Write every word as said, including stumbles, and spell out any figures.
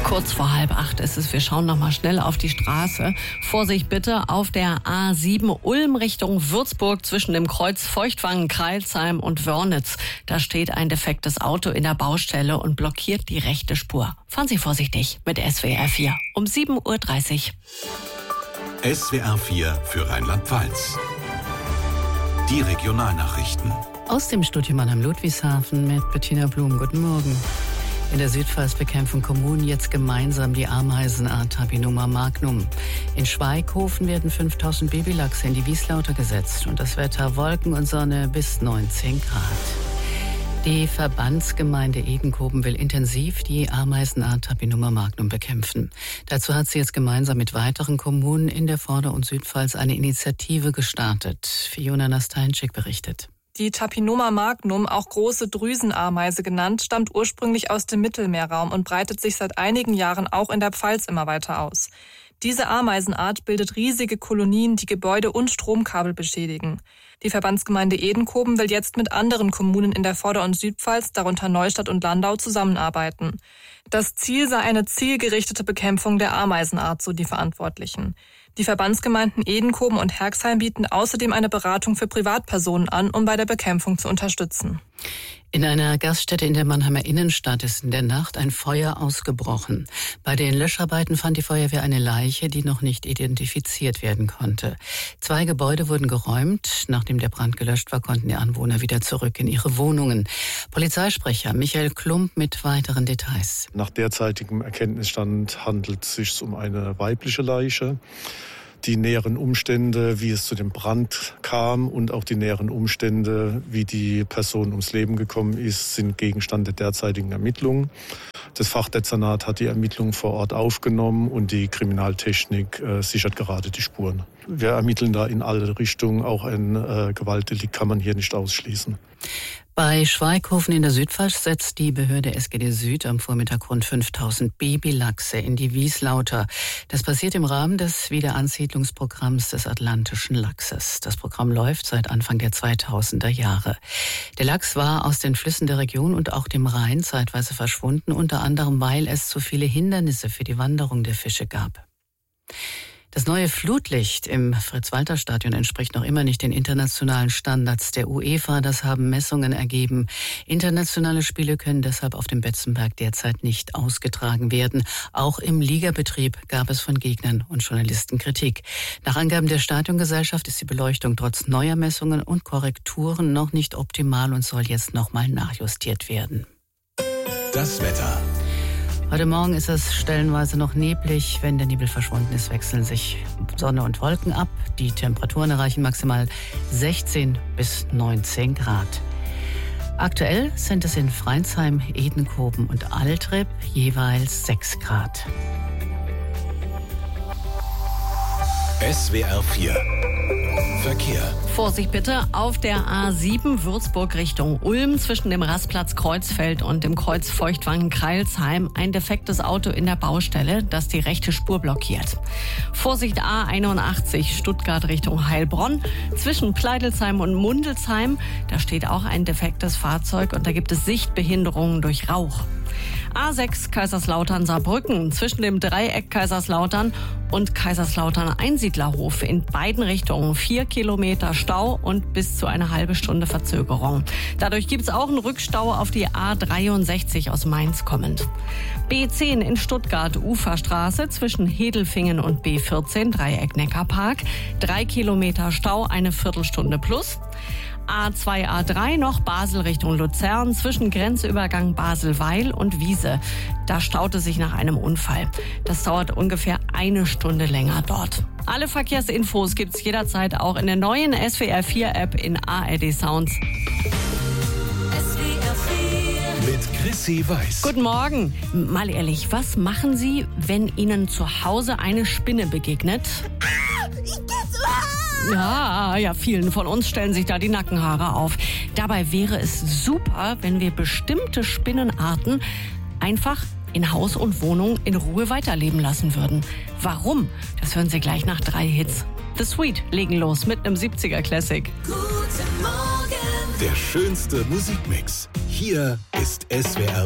Kurz vor halb acht ist es. Wir schauen noch mal schnell auf die Straße. Vorsicht bitte auf der A sieben Ulm Richtung Würzburg zwischen dem Kreuz Feuchtwangen, Kreilsheim und Wörnitz. Da steht ein defektes Auto in der Baustelle und blockiert die rechte Spur. Fahren Sie vorsichtig mit S W R vier um sieben Uhr dreißig. S W R vier für Rheinland-Pfalz. Die Regionalnachrichten. Aus dem Studio Mannheim Ludwigshafen mit Bettina Blum. Guten Morgen. In der Südpfalz bekämpfen Kommunen jetzt gemeinsam die Ameisenart Tapinoma magnum. In Schweighofen werden fünftausend Babylachse in die Wieslauter gesetzt und das Wetter Wolken und Sonne bis neunzehn Grad. Die Verbandsgemeinde Edenkoben will intensiv die Ameisenart Tapinoma magnum bekämpfen. Dazu hat sie jetzt gemeinsam mit weiteren Kommunen in der Vorder- und Südpfalz eine Initiative gestartet. Fiona Nasteinczyk berichtet. Die Tapinoma magnum, auch große Drüsenameise genannt, stammt ursprünglich aus dem Mittelmeerraum und breitet sich seit einigen Jahren auch in der Pfalz immer weiter aus. Diese Ameisenart bildet riesige Kolonien, die Gebäude und Stromkabel beschädigen. Die Verbandsgemeinde Edenkoben will jetzt mit anderen Kommunen in der Vorder- und Südpfalz, darunter Neustadt und Landau, zusammenarbeiten. Das Ziel sei eine zielgerichtete Bekämpfung der Ameisenart, so die Verantwortlichen. Die Verbandsgemeinden Edenkoben und Herxheim bieten außerdem eine Beratung für Privatpersonen an, um bei der Bekämpfung zu unterstützen. In einer Gaststätte in der Mannheimer Innenstadt ist in der Nacht ein Feuer ausgebrochen. Bei den Löscharbeiten fand die Feuerwehr eine Leiche, die noch nicht identifiziert werden konnte. Zwei Gebäude wurden geräumt. Nachdem der Brand gelöscht war, konnten die Anwohner wieder zurück in ihre Wohnungen. Polizeisprecher Michael Klump mit weiteren Details. Nach derzeitigem Erkenntnisstand handelt es sich um eine weibliche Leiche. Die näheren Umstände, wie es zu dem Brand kam und auch die näheren Umstände, wie die Person ums Leben gekommen ist, sind Gegenstand der derzeitigen Ermittlungen. Das Fachdezernat hat die Ermittlungen vor Ort aufgenommen und die Kriminaltechnik äh, sichert gerade die Spuren. Wir ermitteln da in alle Richtungen. Auch ein äh, Gewaltdelikt kann man hier nicht ausschließen. Bei Schweighofen in der Südpfalz setzt die Behörde S G D Süd am Vormittag rund fünftausend Babylachse in die Wieslauter. Das passiert im Rahmen des Wiederansiedlungsprogramms des Atlantischen Lachses. Das Programm läuft seit Anfang der zweitausender Jahre. Der Lachs war aus den Flüssen der Region und auch dem Rhein zeitweise verschwunden, unter anderem weil es zu viele Hindernisse für die Wanderung der Fische gab. Das neue Flutlicht im Fritz-Walter-Stadion entspricht noch immer nicht den internationalen Standards der UEFA. Das haben Messungen ergeben. Internationale Spiele können deshalb auf dem Betzenberg derzeit nicht ausgetragen werden. Auch im Ligabetrieb gab es von Gegnern und Journalisten Kritik. Nach Angaben der Stadiongesellschaft ist die Beleuchtung trotz neuer Messungen und Korrekturen noch nicht optimal und soll jetzt nochmal nachjustiert werden. Das Wetter. Heute Morgen ist es stellenweise noch neblig. Wenn der Nebel verschwunden ist, wechseln sich Sonne und Wolken ab. Die Temperaturen erreichen maximal sechzehn bis neunzehn Grad. Aktuell sind es in Freinsheim, Edenkoben und Altrip jeweils sechs Grad. S W R vier Verkehr. Vorsicht bitte auf der A sieben Würzburg Richtung Ulm zwischen dem Rastplatz Kreuzfeld und dem Kreuz Feuchtwangen-Kreilsheim ein defektes Auto in der Baustelle, das die rechte Spur blockiert. Vorsicht A einundachtzig Stuttgart Richtung Heilbronn zwischen Pleidelsheim und Mundelsheim. Da steht auch ein defektes Fahrzeug und da gibt es Sichtbehinderungen durch Rauch. A sechs Kaiserslautern-Saarbrücken zwischen dem Dreieck Kaiserslautern und Kaiserslautern-Einsiedlerhof in beiden Richtungen vier Kilometer Stau und bis zu eine halbe Stunde Verzögerung. Dadurch gibt es auch einen Rückstau auf die A dreiundsechzig aus Mainz kommend. B zehn in Stuttgart Uferstraße zwischen Hedelfingen und B vierzehn Dreieck Neckarpark. Drei Kilometer Stau, eine Viertelstunde plus. A zwei A drei noch Basel Richtung Luzern zwischen Grenzübergang Basel-Weil und Wiese. Da staute sich nach einem Unfall. Das dauert ungefähr eine Stunde länger dort. Alle Verkehrsinfos gibt's jederzeit auch in der neuen S W R vier App in A R D Sounds. S W R vier mit Chrissy Weiß. Guten Morgen. Mal ehrlich, was machen Sie, wenn Ihnen zu Hause eine Spinne begegnet? Ja, ja, vielen von uns stellen sich da die Nackenhaare auf. Dabei wäre es super, wenn wir bestimmte Spinnenarten einfach in Haus und Wohnung in Ruhe weiterleben lassen würden. Warum? Das hören Sie gleich nach drei Hits. The Sweet legen los mit einem siebziger Classic. Guten Morgen. Der schönste Musikmix. Hier ist S W R